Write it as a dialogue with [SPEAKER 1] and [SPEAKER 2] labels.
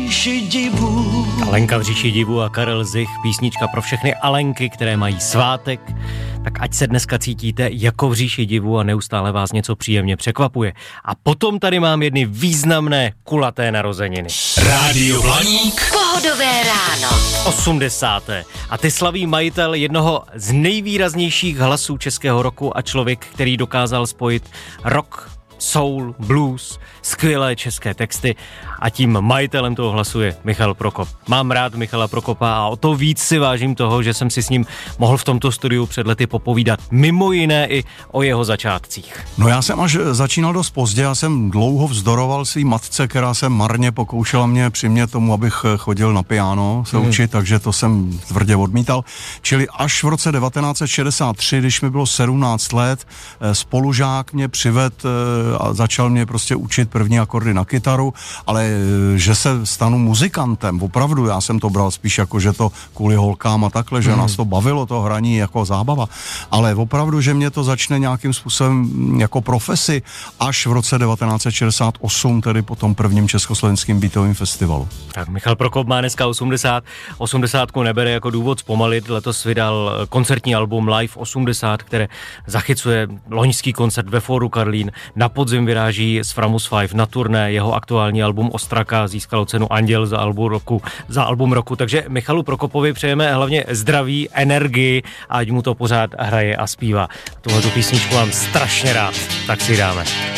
[SPEAKER 1] říši divu.
[SPEAKER 2] Alenka v říši divu a Karel Zich, písnička pro všechny Alenky, které mají svátek. Tak ať se dneska cítíte jako v říši divu a neustále vás něco příjemně překvapuje. A potom tady mám jedny významné kulaté narozeniny.
[SPEAKER 1] Rádio Blaník.
[SPEAKER 3] Pohodové ráno.
[SPEAKER 2] 80. A ty slaví majitel jednoho z nejvýraznějších hlasů českého roku a člověk, který dokázal spojit rock, soul, blues, skvělé české texty a tím majitelem toho hlasu je Michal Prokop. Mám rád Michala Prokopa a o to víc si vážím toho, že jsem si s ním mohl v tomto studiu před lety popovídat mimo jiné i o jeho začátcích.
[SPEAKER 4] No já jsem až začínal dost pozdě, já jsem dlouho vzdoroval svý matce, která se marně pokoušela mě přimět tomu, abych chodil na piano se učit, takže to jsem tvrdě odmítal. Čili až v roce 1963, když mi bylo 17 let, spolužák mě přivedl a začal mě prostě učit první akordy na kytaru, ale že se stanu muzikantem, opravdu, já jsem to bral spíš jako, že to kvůli holkám a takhle, že nás to bavilo, to hraní jako zábava, ale opravdu, že mě to začne nějakým způsobem jako profesi až v roce 1968, tedy po tom prvním československým beatovým festivalu.
[SPEAKER 2] Tak Michal Prokop má dneska 80 nebere jako důvod zpomalit, letos vydal koncertní album Live 80, které zachycuje loňský koncert ve Fóru Karlín, na podzim vyráží s Framus 5 na turné, jeho aktuální album Ostraka získalo cenu Anděl za album roku, takže Michalu Prokopovi přejeme hlavně zdraví, energii a ať mu to pořád hraje a zpívá. Tuhletu písničku mám strašně rád, tak si dáme.